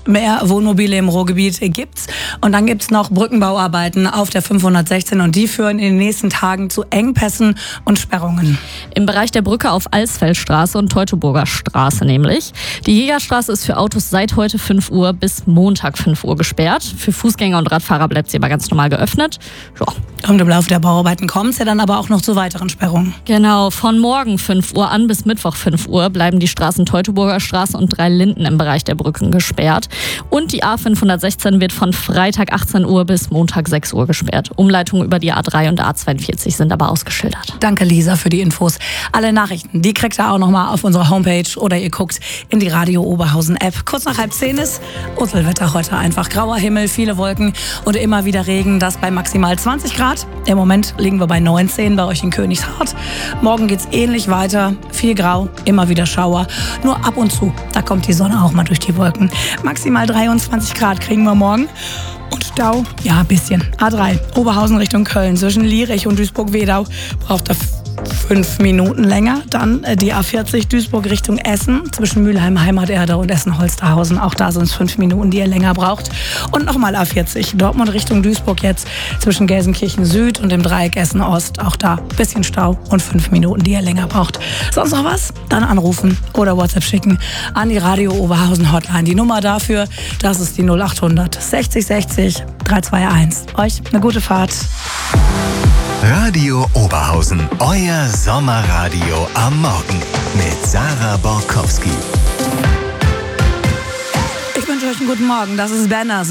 mehr Wohnmobile im Ruhrgebiet gibt's. Und dann gibt's noch Brückenbauarbeiten auf der 516 und die führen in den nächsten Tagen zu Engpässen und Sperrungen. Im Bereich der Brücke auf Alsfeldstraße und Teutoburger Straße nämlich. Die Jägerstraße ist für Autos seit heute 5 Uhr bis Montag 5 Uhr gesperrt. Für Fußgänger und Radfahrer bleibt sie aber ganz normal geöffnet. Ja. Und im Laufe der Bauarbeiten kommt es ja dann aber auch noch zu weiteren Sperrungen. Genau, von morgen 5 Uhr an bis Mittwoch 5 Uhr bleiben die Straßen Teutoburger Straße und 3 Linden im Bereich der Brücken gesperrt. Und die A516 wird von Freitag 18 Uhr bis Montag 6 Uhr gesperrt. Umleitungen über die A3 und A42 sind aber ausgeschildert. Danke, Lisa, für die Infos. Alle Nachrichten, die kriegt ihr auch nochmal auf unserer Homepage oder ihr guckt in die Radio Oberhausen App. Kurz nach 9:30 ist Urselwetter heute einfach. Grauer Himmel, viele Wolken und immer wieder Regen. Das bei maximal 20 Grad. Im Moment liegen wir bei 19 bei euch in Königshardt. Morgen geht's ähnlich weiter. Viel Grau, immer wieder Schauer. Nur ab und zu, da kommt die Sonne auch mal durch die Wolken. Maximal 23 Grad kriegen wir morgen. Und Stau, ja, ein bisschen. A3, Oberhausen Richtung Köln, zwischen Lierich und Duisburg-Wedau braucht er 5 Minuten länger. Dann die A40 Duisburg Richtung Essen, zwischen Mülheim, Heimaterde und Essen-Holsterhausen. Auch da sind es 5 Minuten, die ihr länger braucht. Und nochmal A40 Dortmund Richtung Duisburg jetzt, zwischen Gelsenkirchen Süd und dem Dreieck Essen-Ost. Auch da ein bisschen Stau und 5 Minuten, die ihr länger braucht. Sonst noch was? Dann anrufen oder WhatsApp schicken an die Radio Oberhausen Hotline. Die Nummer dafür, das ist die 0800 60 60 321. Euch eine gute Fahrt. Radio Oberhausen, euer Sommerradio am Morgen mit Sarah Borkowski. Ich wünsche euch einen guten Morgen. Das ist Banners.